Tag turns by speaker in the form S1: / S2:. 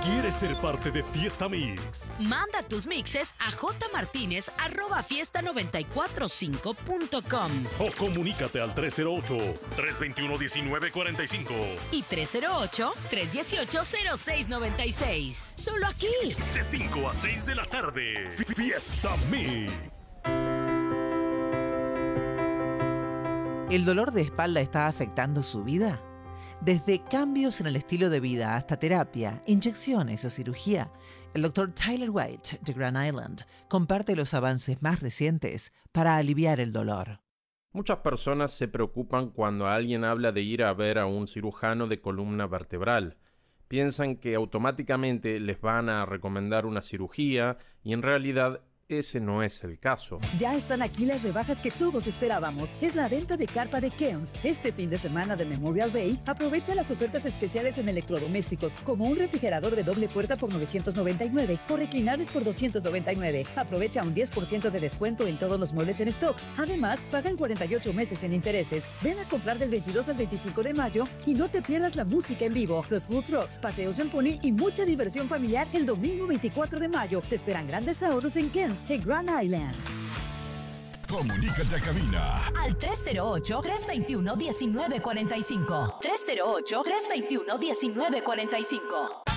S1: ¿Quieres ser parte de Fiesta Mix?
S2: Manda tus mixes a jmartinez@fiesta945.com
S1: O comunícate al 308-321-1945
S2: y 308-318-0696. Solo aquí.
S1: de 5 a 6 de la tarde. Fiesta Mix.
S3: ¿El dolor de espalda está afectando su vida? Desde cambios en el estilo de vida hasta terapia, inyecciones o cirugía, el Dr. Tyler White de Grand Island comparte los avances más recientes para aliviar el dolor.
S4: Muchas personas se preocupan cuando alguien habla de ir a ver a un cirujano de columna vertebral. Piensan que automáticamente les van a recomendar una cirugía y en realidad ese no es el caso.
S5: Ya están aquí las rebajas que todos esperábamos. Es la venta de carpa de Kens. Este fin de semana de Memorial Day, aprovecha las ofertas especiales en electrodomésticos, como un refrigerador de doble puerta por $999 o reclinables por $299. Aprovecha un 10% de descuento en todos los muebles en stock. Además, pagan 48 meses en intereses. Ven a comprar del 22 al 25 de mayo y no te pierdas la música en vivo, los food trucks, paseos en pony y mucha diversión familiar el domingo 24 de mayo. Te esperan grandes ahorros en Kens de Grand Island.
S6: Comunícate a cabina
S2: Al 308-321-1945. 308-321-1945.